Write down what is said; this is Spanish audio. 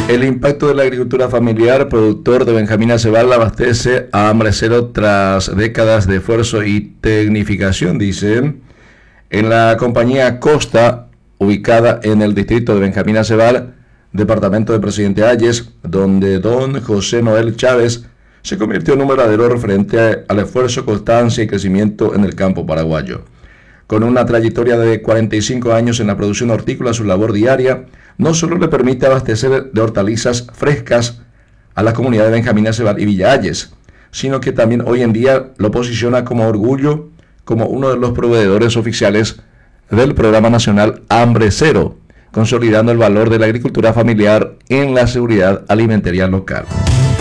El impacto de la agricultura familiar, productor de Benjamín Aceval, abastece a Hambre Cero tras décadas de esfuerzo y tecnificación, dicen. En la compañía Costa, ubicada en el distrito de Benjamín Aceval, departamento de Presidente Hayes, donde don José Noel Chávez se convirtió en un verdadero referente al esfuerzo, constancia y crecimiento en el campo paraguayo. Con una trayectoria de 45 años en la producción hortícola, su labor diaria no solo le permite abastecer de hortalizas frescas a la comunidad de Benjamín Aceval y Villa Hayes, sino que también hoy en día lo posiciona como orgullo, como uno de los proveedores oficiales del Programa Nacional Hambre Cero, consolidando el valor de la agricultura familiar en la seguridad alimentaria local.